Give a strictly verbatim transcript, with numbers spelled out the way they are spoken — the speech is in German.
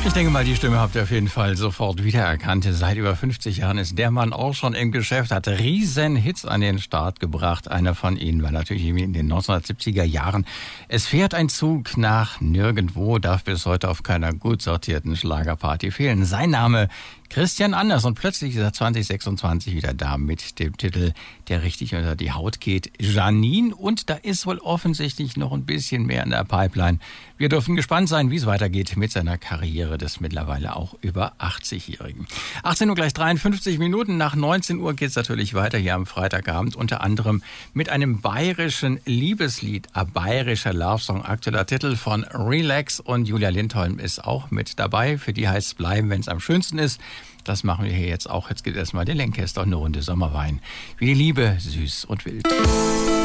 Ich denke mal, die Stimme habt ihr auf jeden Fall sofort wiedererkannt. Seit über fünfzig Jahren ist der Mann auch schon im Geschäft, hat riesen Hits an den Start gebracht. Einer von ihnen war natürlich in den neunzehnhundertsiebziger Jahren. Es fährt ein Zug nach nirgendwo, darf bis heute auf keiner gut sortierten Schlagerparty fehlen. Sein Name Christian Anders, und plötzlich ist er zwanzig sechsundzwanzig wieder da mit dem Titel, der richtig unter die Haut geht, Janine. Und da ist wohl offensichtlich noch ein bisschen mehr in der Pipeline. Wir dürfen gespannt sein, wie es weitergeht mit seiner Karriere des mittlerweile auch über achtzigjährigen. achtzehn Uhr gleich dreiundfünfzig Minuten, nach neunzehn Uhr geht es natürlich weiter hier am Freitagabend, unter anderem mit einem bayerischen Liebeslied, ein bayerischer Love-Song, aktueller Titel von Relax, und Julia Lindholm ist auch mit dabei. Für die heißt es bleiben, wenn es am schönsten ist. Das machen wir hier jetzt auch. Jetzt geht erstmal der Lancaster und eine Runde Sommerwein. Wie die Liebe, süß und wild.